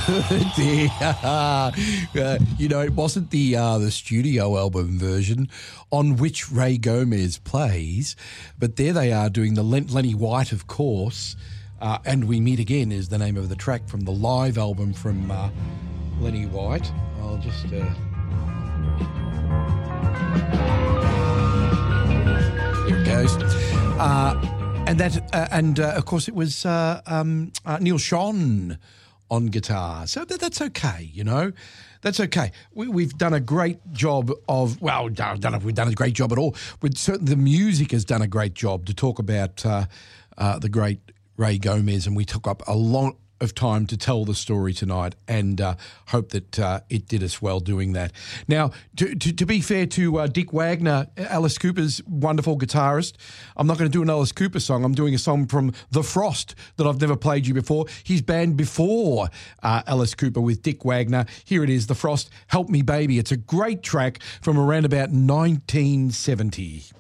It wasn't the studio album version on which Ray Gomez plays, but there they are doing the Lenny White, of course, and We Meet Again is the name of the track from the live album from Lenny White. I'll just... Here it goes. Of course, it was Neil Schon on guitar. So that's okay, That's okay. We've done a great job of, I don't know if we've done a great job at all. The music has done a great job to talk about the great Ray Gomez, and we took up a lot of time to tell the story tonight, and hope that it did us well doing that. Now, to be fair to Dick Wagner, Alice Cooper's wonderful guitarist, I'm not going to do an Alice Cooper song. I'm doing a song from The Frost that I've never played you before. His band before Alice Cooper with Dick Wagner. Here it is, The Frost, Help Me Baby. It's a great track from around about 1970.